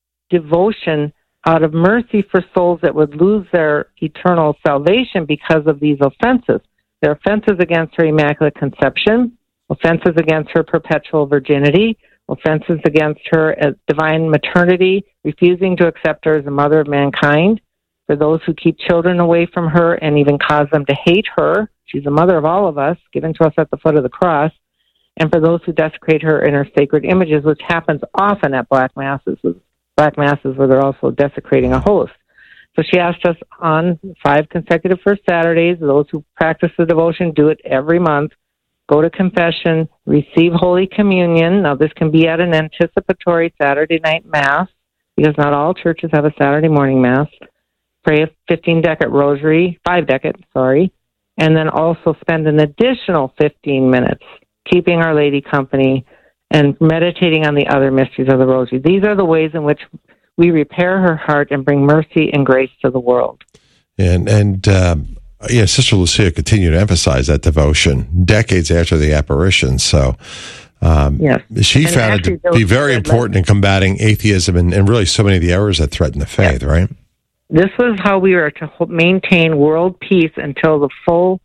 devotion out of mercy for souls that would lose their eternal salvation because of these offenses. Their offenses against her Immaculate Conception, offenses against her perpetual virginity, offenses against her divine maternity, refusing to accept her as a mother of mankind, for those who keep children away from her and even cause them to hate her. She's the mother of all of us, given to us at the foot of the cross, and for those who desecrate her in her sacred images, which happens often at Black Masses, Black Masses where they're also desecrating a host. So she asked us on five consecutive First Saturdays, those who practice the devotion do it every month, go to confession, receive Holy Communion. Now, this can be at an anticipatory Saturday night Mass, because not all churches have a Saturday morning Mass. Pray a fifteen-decade rosary, five-decade, sorry, and then also spend an additional fifteen minutes keeping Our Lady company and meditating on the other mysteries of the rosary. These are the ways in which we repair her heart and bring mercy and grace to the world. And, and, um, yeah, Sister Lucia continued to emphasize that devotion decades after the apparition. So um, yes. she and found it to be very important in combating atheism and, and really so many of the errors that threaten the faith, yes. right? This was how we were to maintain world peace until the full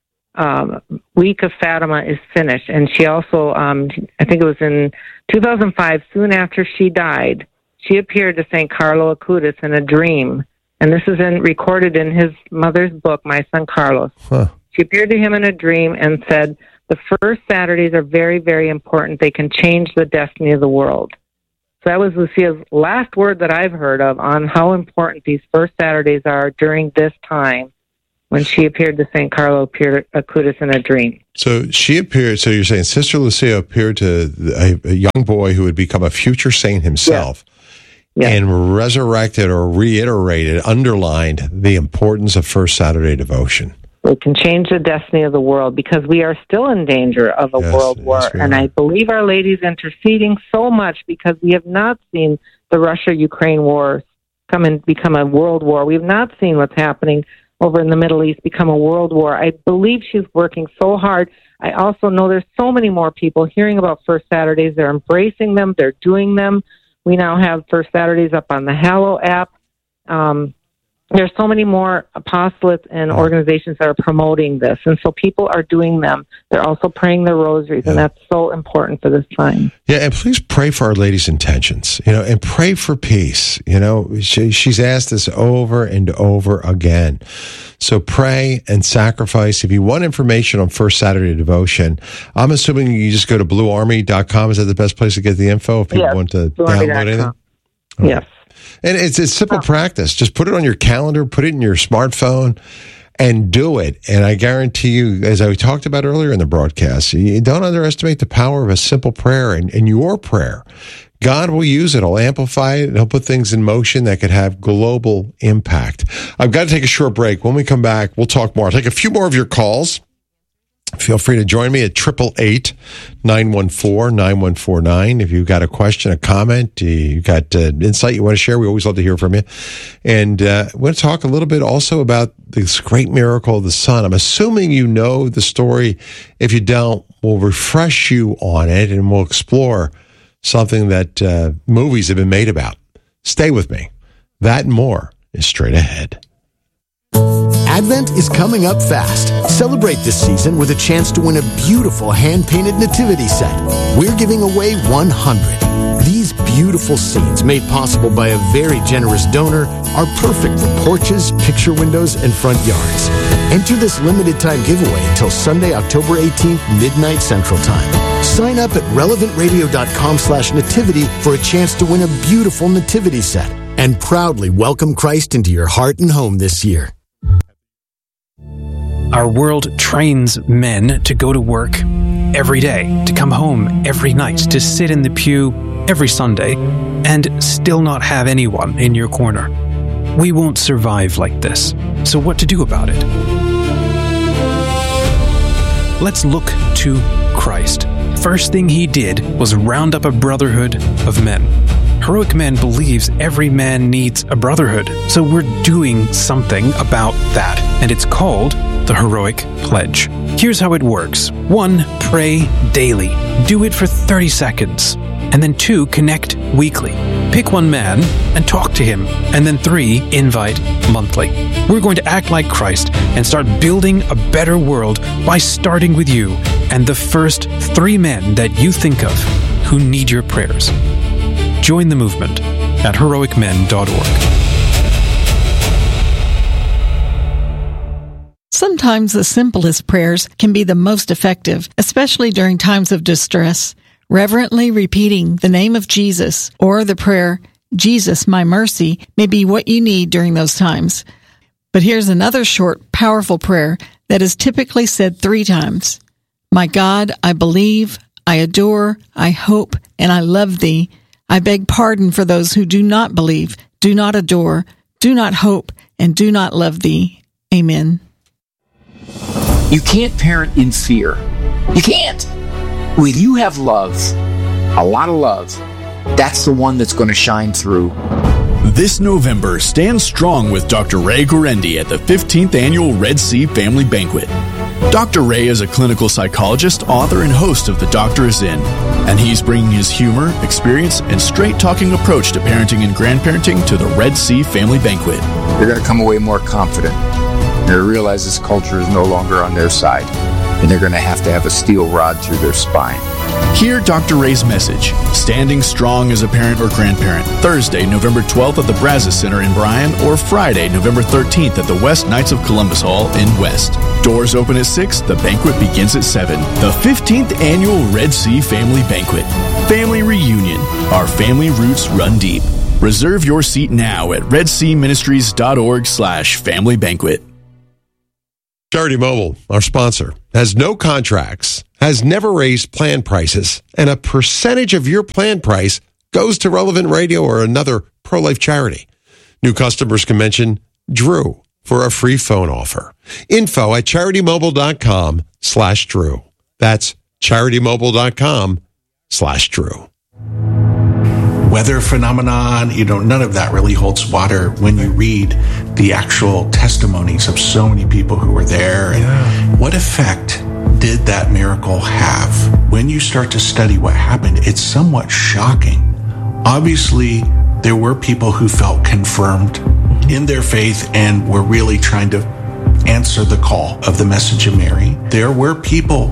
um, week of Fatima is finished. And she also, um, I think it was in two thousand five, soon after she died, she appeared to Saint Carlo Acutis in a dream. And this is in, recorded in his mother's book, My Son Carlos. Huh. She appeared to him in a dream and said, the first Saturdays are very, very important. They can change the destiny of the world. So that was Lucia's last word that I've heard of on how important these first Saturdays are during this time when she appeared to Saint Carlo Acutis in a dream. So she appeared, so you're saying Sister Lucia appeared to a, a young boy who would become a future saint himself. Yeah. Yeah. And resurrected or reiterated, underlined the importance of First Saturday devotion. It can change the destiny of the world because we are still in danger of a yes, world war. Yes, and I believe Our Lady's interceding so much because we have not seen the Russia-Ukraine war come and become a world war. We have not seen what's happening over in the Middle East become a world war. I believe she's working so hard. I also know there's so many more people hearing about First Saturdays. They're embracing them. They're doing them. We now have First Saturdays up on the Hallow app. Um, there's so many more apostolates and organizations that are promoting this. And so people are doing them. They're also praying their rosaries, yeah. and that's so important for this time. Yeah, and please pray for Our Lady's intentions, you know, and pray for peace. You know, she, she's asked this over and over again. So pray and sacrifice. If you want information on First Saturday devotion, I'm assuming you just go to blue army dot com. Is that the best place to get the info if people yes, want to download anything? Okay. Yes. And it's a simple practice. Just put it on your calendar, put it in your smartphone, and do it. And I guarantee you, as I talked about earlier in the broadcast, you don't underestimate the power of a simple prayer and, and your prayer. God will use it. He'll amplify it, and he'll put things in motion that could have global impact. I've got to take a short break. When we come back, we'll talk more. I'll take a few more of your calls. Feel free to join me at eight eight eight, nine one four, nine one four nine. If you've got a question, a comment, you've got uh, insight you want to share, we always love to hear from you. And uh, I want to talk a little bit also about this great miracle of the sun. I'm assuming you know the story. If you don't, we'll refresh you on it, and we'll explore something that uh, movies have been made about. Stay with me. That and more is straight ahead. Advent is coming up fast. Celebrate this season with a chance to win a beautiful hand-painted nativity set. We're giving away one hundred. These beautiful scenes, made possible by a very generous donor, are perfect for porches, picture windows, and front yards. Enter this limited-time giveaway until Sunday, October eighteenth, midnight Central Time. Sign up at relevant radio dot com slash nativity for a chance to win a beautiful nativity set and proudly welcome Christ into your heart and home this year. Our world trains men to go to work every day, to come home every night, to sit in the pew every Sunday, and still not have anyone in your corner. We won't survive like this. So what to do about it? Let's look to Christ. First thing he did was round up a brotherhood of men. Heroic Men believes every man needs a brotherhood, so we're doing something about that, and it's called the Heroic Pledge. Here's how it works. One, pray daily. Do it for thirty seconds. And then two, connect weekly. Pick one man and talk to him. And then three, invite monthly. We're going to act like Christ and start building a better world by starting with you and the first three men that you think of who need your prayers. Join the movement at heroic men dot org. Sometimes the simplest prayers can be the most effective, especially during times of distress. Reverently repeating the name of Jesus or the prayer, Jesus, my mercy, may be what you need during those times. But here's another short, powerful prayer that is typically said three times. My God, I believe, I adore, I hope, and I love thee. I beg pardon for those who do not believe, do not adore, do not hope, and do not love thee. Amen. You can't parent in fear. You can't. When you have love, a lot of love, that's the one that's going to shine through. This November, stand strong with Doctor Ray Guarendi at the fifteenth Annual Red Sea Family Banquet. Doctor Ray is a clinical psychologist, author, and host of The Doctor Is In, and he's bringing his humor, experience, and straight-talking approach to parenting and grandparenting to the Red Sea Family Banquet. They're going to come away more confident. They realize this culture is no longer on their side, and they're going to have to have a steel rod through their spine. Hear Doctor Ray's message, Standing Strong as a Parent or Grandparent, Thursday, November twelfth at the Brazos Center in Bryan, or Friday, November thirteenth at the West Knights of Columbus Hall in West. Doors open at six, the banquet begins at seven. The fifteenth Annual Red Sea Family Banquet. Family Reunion. Our family roots run deep. Reserve your seat now at redseaministries.org slash family banquet. Charity Mobile, our sponsor, has no contracts, has never raised plan prices, and a percentage of your plan price goes to Relevant Radio or another pro-life charity. New customers can mention Drew for a free phone offer. Info at charitymobile.com slash Drew. That's charitymobile.com slash Drew. Weather phenomenon, you know, none of that really holds water when you read the actual testimonies of so many people who were there. And yeah. What effect did that miracle have? When you start to study what happened, it's somewhat shocking. Obviously, there were people who felt confirmed in their faith and were really trying to answer the call of the message of Mary. There were people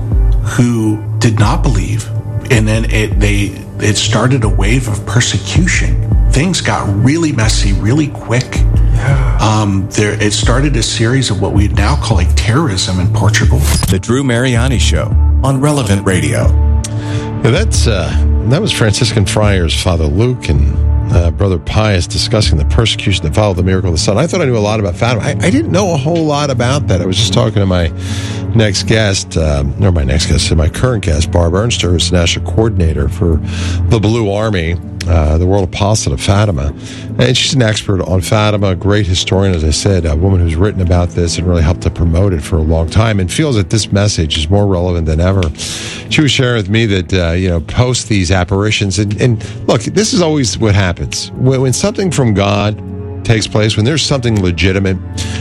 who did not believe, and then it they it started a wave of persecution. Things got really messy really quick. Yeah. Um, there, it started a series of what we now call like terrorism in Portugal. The Drew Mariani Show on Relevant Radio. Yeah, that's uh, that was Franciscan friars Father Luke and uh, Brother Pius discussing the persecution that followed the miracle of the sun. I thought I knew a lot about Fatima. I, I didn't know a whole lot about that. I was just talking to my next guest, um, or my next guest, my current guest, Barb Ernster, who's the national coordinator for the Blue Army, uh, the World Apostolate of Fatima. And she's an expert on Fatima, a great historian, as I said, a woman who's written about this and really helped to promote it for a long time and feels that this message is more relevant than ever. She was sharing with me that, uh, you know, post these apparitions, and, and look, this is always what happens. When, when something from God takes place, when there's something legitimate,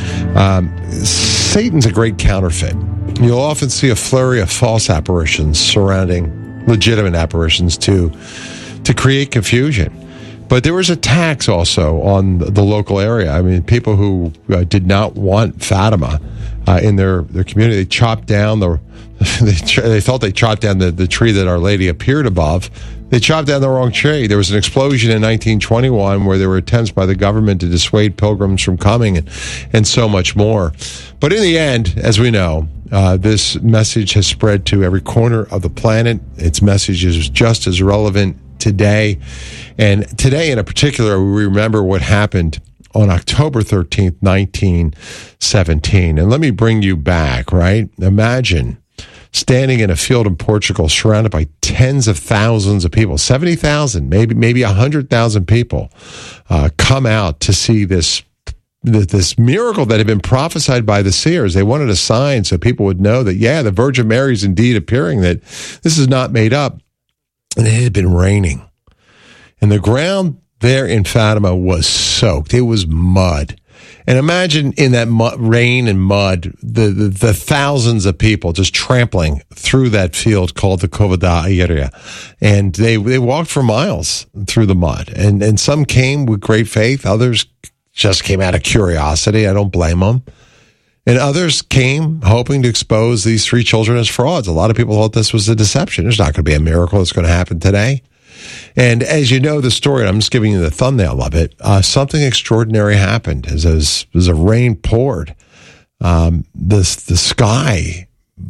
um, Satan's a great counterfeit. You'll often see a flurry of false apparitions surrounding legitimate apparitions to to create confusion. But there was attacks also on the local area. I mean, people who uh, did not want Fatima uh, in their, their community, they chopped down the, they, they thought they chopped down the, the tree that Our Lady appeared above. They chopped down the wrong tree. There was an explosion in nineteen twenty-one where there were attempts by the government to dissuade pilgrims from coming, and, and so much more. But in the end, as we know, uh, this message has spread to every corner of the planet. Its message is just as relevant today. And today in particular, we remember what happened on October thirteenth, nineteen seventeen. And let me bring you back, right? Imagine standing in a field in Portugal surrounded by tens of thousands of people, seventy thousand, maybe maybe one hundred thousand people uh, come out to see this this miracle that had been prophesied by the seers. They wanted a sign so people would know that, yeah, the Virgin Mary is indeed appearing, that this is not made up. And it had been raining. And the ground there in Fatima was soaked. It was mud. And imagine in that mud, rain and mud, the, the, the thousands of people just trampling through that field called the Cova da Iria. And they, they walked for miles through the mud. And, and some came with great faith. Others just came out of curiosity. I don't blame them. And others came hoping to expose these three children as frauds. A lot of people thought this was a deception. There's not going to be a miracle that's going to happen today. And as you know the story, and I'm just giving you the thumbnail of it, uh, something extraordinary happened as, as, as the rain poured. Um, the, the sky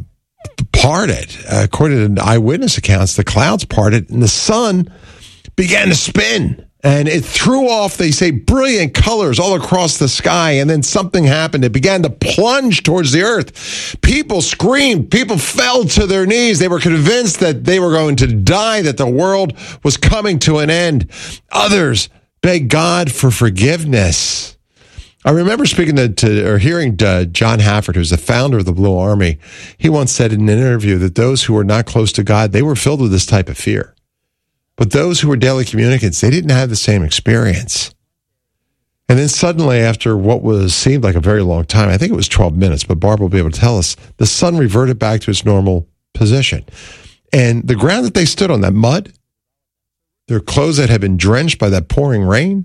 parted. Uh, according to eyewitness accounts, the clouds parted and the sun began to spin. And it threw off, they say, brilliant colors all across the sky. And then something happened. It began to plunge towards the earth. People screamed. People fell to their knees. They were convinced that they were going to die, that the world was coming to an end. Others begged God for forgiveness. I remember speaking to, to or hearing to John Hafford, who's the founder of the Blue Army. He once said in an interview that those who were not close to God, they were filled with this type of fear. But those who were daily communicants, they didn't have the same experience. And then suddenly, after what was seemed like a very long time, I think it was twelve minutes, but Barb will be able to tell us, the sun reverted back to its normal position. And the ground that they stood on, that mud, their clothes that had been drenched by that pouring rain,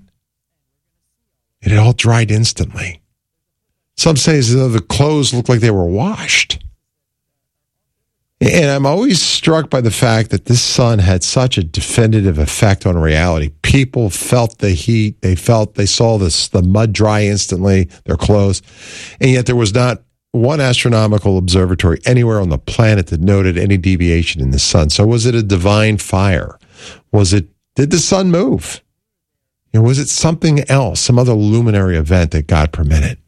it had all dried instantly. Some say as though the clothes looked like they were washed. And I'm always struck by the fact that this sun had such a definitive effect on reality. People felt the heat. They felt, they saw this, the mud dry instantly, their clothes. And yet there was not one astronomical observatory anywhere on the planet that noted any deviation in the sun. So was it a divine fire? Was it, did the sun move? You know, was it something else, some other luminary event that God permitted?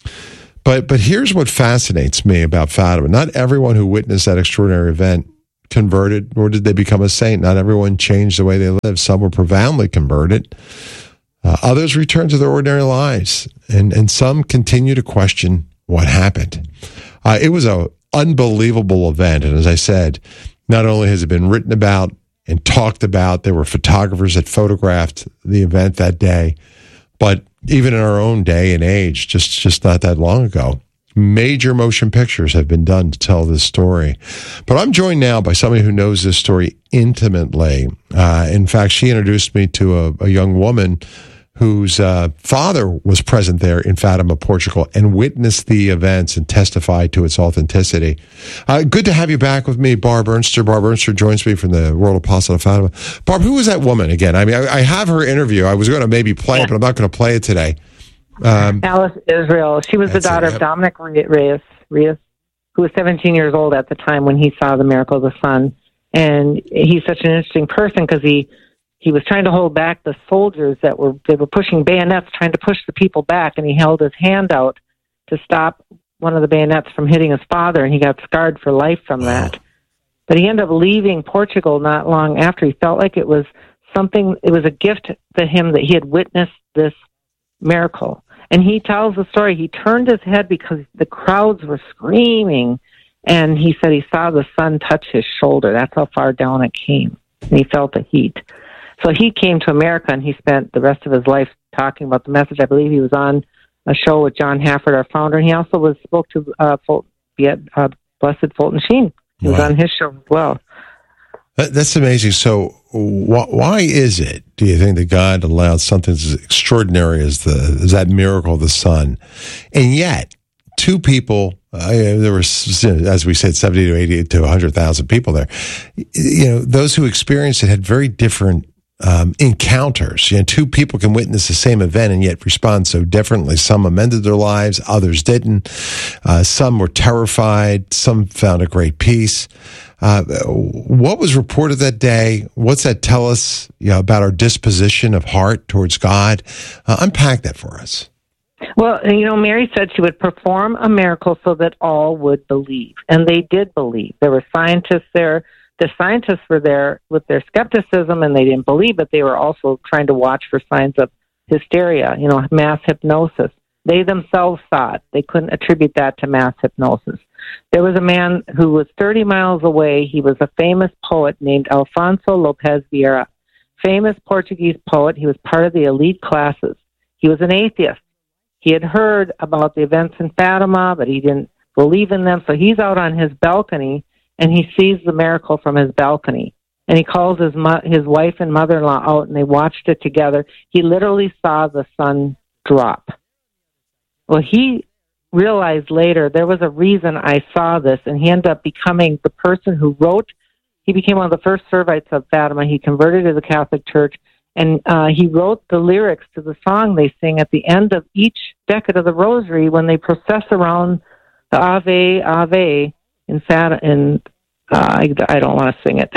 But but here's what fascinates me about Fatima. Not everyone who witnessed that extraordinary event converted, nor did they become a saint. Not everyone changed the way they lived. Some were profoundly converted. Uh, others returned to their ordinary lives. And, and some continue to question what happened. Uh, it was an unbelievable event. And as I said, not only has it been written about and talked about, there were photographers that photographed the event that day, but even in our own day and age, just, just not that long ago, major motion pictures have been done to tell this story. But I'm joined now by somebody who knows this story intimately. Uh, in fact, she introduced me to a, a young woman whose uh, father was present there in Fatima, Portugal, and witnessed the events and testified to its authenticity. Uh, good to have you back with me, Barb Ernster. Barb Ernster joins me from the World Apostle of Fatima. Barb, who was that woman again? I mean, I, I have her interview. I was going to maybe play yeah. it, but I'm not going to play it today. Um, Alice Israel. She was the daughter it, yep. of Dominic Reyes, Reyes, who was seventeen years old at the time when he saw the miracle of the sun. And he's such an interesting person because he He was trying to hold back the soldiers that were, they were pushing bayonets, trying to push the people back, and he held his hand out to stop one of the bayonets from hitting his father, and he got scarred for life from that. But he ended up leaving Portugal not long after. He felt like it was something, it was a gift to him that he had witnessed this miracle. And he tells the story. He turned his head because the crowds were screaming, and he said he saw the sun touch his shoulder. That's how far down it came. And he felt the heat. So he came to America, and he spent the rest of his life talking about the message. I believe he was on a show with John Hafford, our founder, and he also was spoke to uh, Ful- uh, Blessed Fulton Sheen. He wow. was on his show as well. That, that's amazing. So wh- why is it, do you think, that God allowed something as extraordinary as, the, as that miracle of the sun? And yet, two people, uh, there were, as we said, seventy to eighty to one hundred thousand people there. You know, those who experienced it had very different Um, encounters. You know, two people can witness the same event and yet respond so differently. Some amended their lives, others didn't. Uh, some were terrified. Some found a great peace. Uh, what was reported that day? What's that tell us, you know, about our disposition of heart towards God? Uh, unpack that for us. Well, you know, Mary said she would perform a miracle so that all would believe. And they did believe. There were scientists there. The scientists were there with their skepticism, and they didn't believe, but they were also trying to watch for signs of hysteria, you know, mass hypnosis. They themselves saw it. They couldn't attribute that to mass hypnosis. There was a man who was thirty miles away. He was a famous poet named Alfonso Lopes Vieira, famous Portuguese poet. He was part of the elite classes. He was an atheist. He had heard about the events in Fatima, but he didn't believe in them, so he's out on his balcony, and he sees the miracle from his balcony. And he calls his mo- his wife and mother-in-law out, and they watched it together. He literally saw the sun drop. Well, he realized later there was a reason I saw this, and he ended up becoming the person who wrote. He became one of the first Servites of Fatima. He converted to the Catholic Church, and uh, he wrote the lyrics to the song they sing at the end of each decade of the Rosary when they process around the Ave, Ave, in Fatima, in uh, I, I don't want to sing it,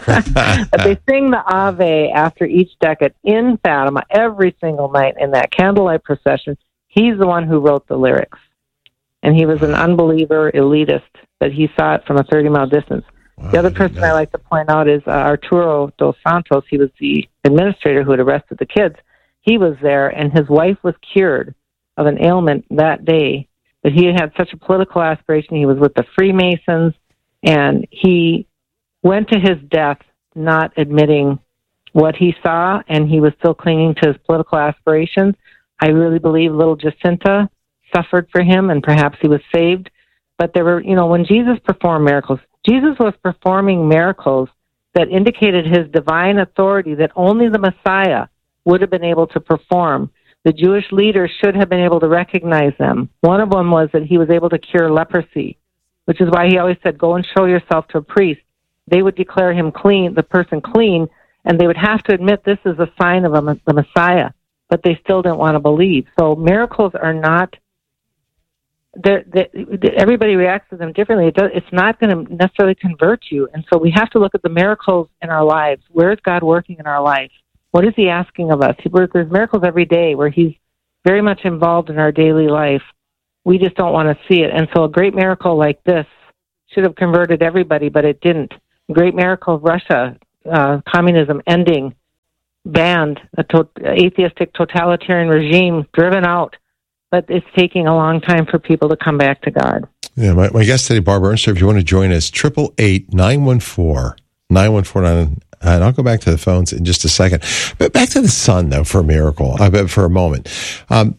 but they sing the Ave after each decade in Fatima every single night in that candlelight procession. He's the one who wrote the lyrics, and he was an unbeliever, elitist, but he saw it from a thirty-mile distance. Wow, the other person I like to point out is uh, Arturo dos Santos. He was the administrator who had arrested the kids. He was there, and his wife was cured of an ailment that day. But he had such a political aspiration. He was with the Freemasons, and he went to his death not admitting what he saw, and he was still clinging to his political aspirations. I really believe little Jacinta suffered for him, and perhaps he was saved. But there were, you know, when Jesus performed miracles, Jesus was performing miracles that indicated his divine authority that only the Messiah would have been able to perform. The Jewish leaders should have been able to recognize them. One of them was that he was able to cure leprosy, which is why he always said, go and show yourself to a priest. They would declare him clean, the person clean, and they would have to admit this is a sign of a, the Messiah, but they still didn't want to believe. So miracles are not, they're, they're, everybody reacts to them differently. It does, it's not going to necessarily convert you. And so we have to look at the miracles in our lives. Where is God working in our life? What is he asking of us? There's miracles every day where he's very much involved in our daily life. We just don't want to see it. And so a great miracle like this should have converted everybody, but it didn't. A great miracle of Russia, uh, communism ending, banned, a to- atheistic totalitarian regime driven out. But it's taking a long time for people to come back to God. Yeah, my, my guest today, Barbara Ernster, if you want to join us, eight eight eight, nine one four, nine one four nine. And I'll go back to the phones in just a second. But back to the sun, though, for a miracle, uh, for a moment. Um,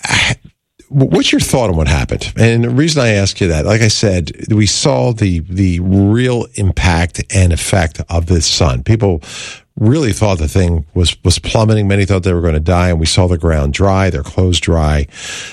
what's your thought on what happened? And the reason I ask you that, like I said, we saw the the real impact and effect of the sun. People really thought the thing was, was plummeting. Many thought they were going to die, and we saw the ground dry, their clothes dry.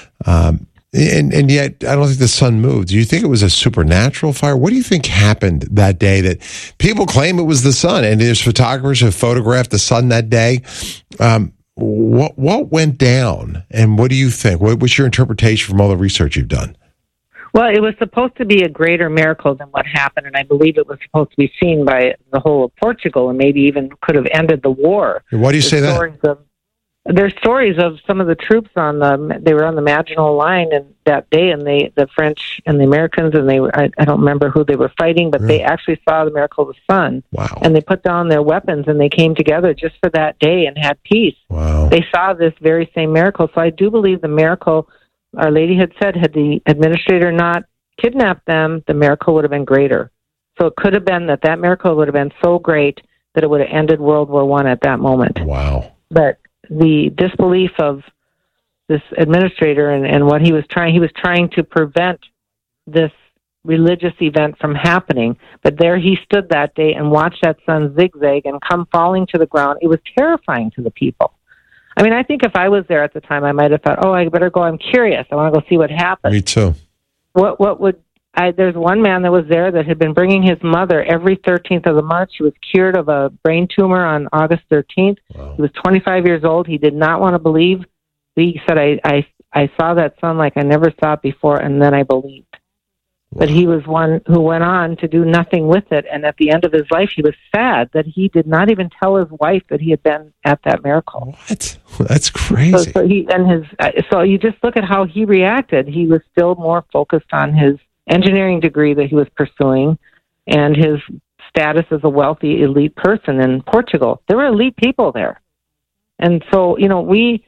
Um, And, and yet, I don't think the sun moved. Do you think it was a supernatural fire? What do you think happened that day that people claim it was the sun? And there's photographers who photographed the sun that day. Um, what what went down? And what do you think? What, what's your interpretation from all the research you've done? Well, it was supposed to be a greater miracle than what happened, and I believe it was supposed to be seen by the whole of Portugal, and maybe even could have ended the war. Why do you say that? Of, There's stories of some of the troops on the, they were on the Maginot Line and that day, and they, the French and the Americans, and they were, I, I don't remember who they were fighting, but really? They actually saw the miracle of the sun. Wow. And they put down their weapons and they came together just for that day and had peace. Wow. They saw this very same miracle. So I do believe the miracle, Our Lady had said, had the administrator not kidnapped them, the miracle would have been greater. So it could have been that that miracle would have been so great that it would have ended World War One at that moment. Wow. But the disbelief of this administrator and, and what he was trying, he was trying to prevent this religious event from happening. But there he stood that day and watched that sun zigzag and come falling to the ground. It was terrifying to the people. I mean, I think if I was there at the time, I might have thought, oh, I better go. I'm curious. I want to go see what happened. Me too. What, what would, I, there's one man that was there that had been bringing his mother every thirteenth of the month. She was cured of a brain tumor on August thirteenth. Wow. He was twenty-five years old. He did not want to believe. He said, I, I, I saw that sun like I never saw it before, and then I believed. Wow. But he was one who went on to do nothing with it, and at the end of his life, he was sad that he did not even tell his wife that he had been at that miracle. What? That's crazy. So, so, he, and his, so you just look at how he reacted. He was still more focused on his engineering degree that he was pursuing and his status as a wealthy elite person in Portugal. There were elite people there. And so, you know, we,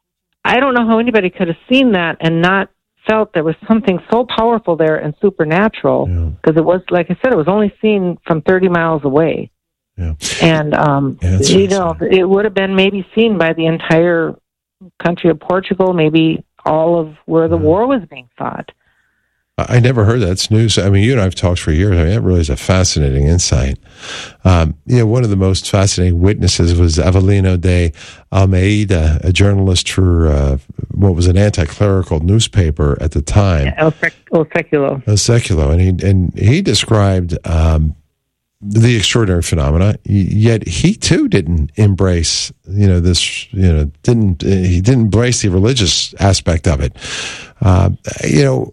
I don't know how anybody could have seen that and not felt there was something so powerful there and supernatural, because yeah. it was, like I said, it was only seen from thirty miles away. Yeah. And, um, yeah, you know, it would have been maybe seen by the entire country of Portugal, maybe all of where the yeah. war was being fought. I never heard that. It's news. I mean, you and I have talked for years. I mean, that really is a fascinating insight. Um, you know, one of the most fascinating witnesses was Avelino de Almeida, a journalist for uh, what was an anti-clerical newspaper at the time. El, El Seculo. El Seculo. And he, and he described um, the extraordinary phenomena, yet he too didn't embrace, you know, this, you know, didn't, he didn't embrace the religious aspect of it. Uh, you know,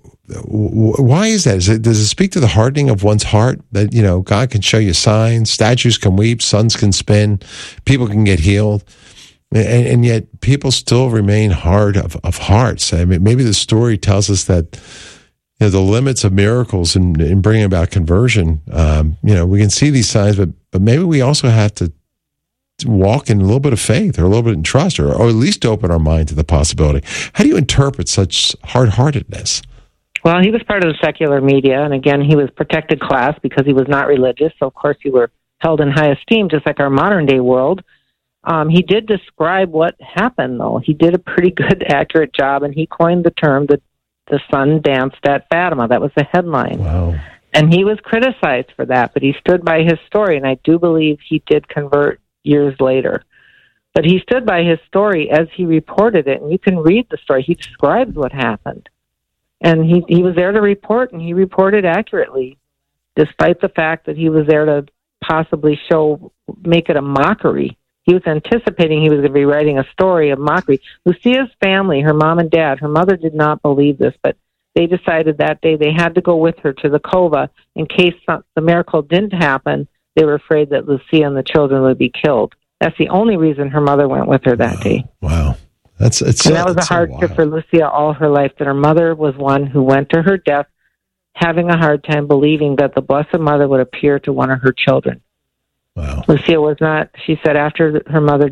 why is that? Is it, does it speak to the hardening of one's heart that, you know, God can show you signs, statues can weep, suns can spin, people can get healed, and, and yet people still remain hard of, of hearts? I mean, maybe the story tells us that, you know, the limits of miracles in, in bringing about conversion, um, you know, we can see these signs, but, but maybe we also have to walk in a little bit of faith or a little bit in trust, or, or at least open our mind to the possibility. How do you interpret such hard-heartedness? Well, he was part of the secular media, and again, he was protected class because he was not religious, so of course you were held in high esteem, just like our modern-day world. Um, he did describe what happened, though. He did a pretty good, accurate job, and he coined the term that the sun danced at Fatima. That was the headline. Wow. And he was criticized for that, but he stood by his story, and I do believe he did convert years later. But he stood by his story as he reported it, and you can read the story. He describes what happened. And he, he was there to report, and he reported accurately, despite the fact that he was there to possibly show, make it a mockery. He was anticipating he was going to be writing a story of mockery. Lucia's family, her mom and dad, her mother did not believe this, but they decided that day they had to go with her to the cova in case some, the miracle didn't happen. They were afraid that Lucia and the children would be killed. That's the only reason her mother went with her that wow. day. Wow. That's it's and that was a so hardship wild. for Lucia all her life, that her mother was one who went to her death having a hard time believing that the Blessed Mother would appear to one of her children. Wow. Lucia was not, she said after her mother